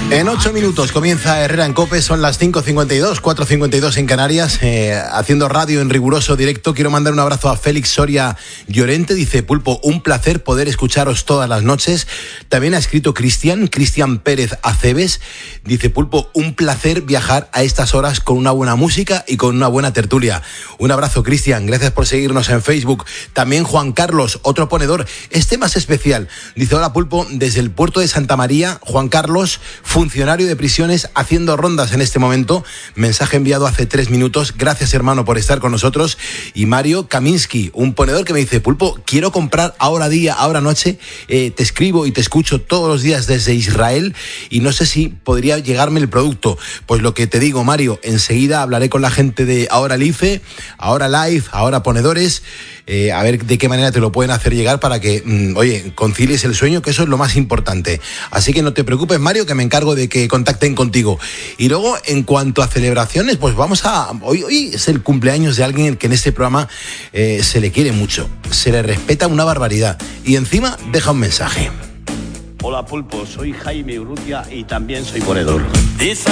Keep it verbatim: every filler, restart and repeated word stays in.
En ocho minutos comienza Herrera en COPE, son las cinco cincuenta y dos, cuatro cincuenta y dos en Canarias, eh, haciendo radio en riguroso directo. Quiero mandar un abrazo a Félix Soria Llorente, dice Pulpo, un placer poder escucharos todas las noches. También ha escrito Cristian, Cristian Pérez Aceves, dice Pulpo, un placer viajar a estas horas con una buena música y con una buena tertulia. Un abrazo, Cristian, gracias por seguirnos en Facebook. También Juan Carlos, otro ponedor, este más especial, dice hola Pulpo, desde el puerto de Santa María, Juan Carlos, funcionario de prisiones haciendo rondas en este momento. Mensaje enviado hace tres minutos. Gracias, hermano, por estar con nosotros. Y Mario Kaminsky, un ponedor que me dice, Pulpo, quiero comprar ahora día, ahora noche. Eh, te escribo y te escucho todos los días desde Israel y no sé si podría llegarme el producto. Pues lo que te digo, Mario, enseguida hablaré con la gente de Ahora Life, Ahora Live, Ahora Ponedores, eh, a ver de qué manera te lo pueden hacer llegar para que, mmm, oye, concilies el sueño, que eso es lo más importante. Así que no te preocupes, Mario, que me encargo de que contacten contigo. Y luego, en cuanto a celebraciones, pues vamos a... Hoy, hoy es el cumpleaños de alguien que en este programa eh, se le quiere mucho, se le respeta una barbaridad y encima deja un mensaje. Hola Pulpo, soy Jaime Urrutia y también soy ponedor.